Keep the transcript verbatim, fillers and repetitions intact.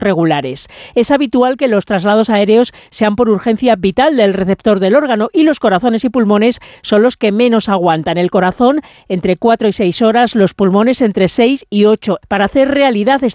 regulares. Es habitual que los traslados aéreos sean por urgencia vital del receptor del órgano y los corazones y pulmones son los que menos aguantan. El corazón entre cuatro y seis horas, los pulmones entre seis y ocho. Para hacer realidad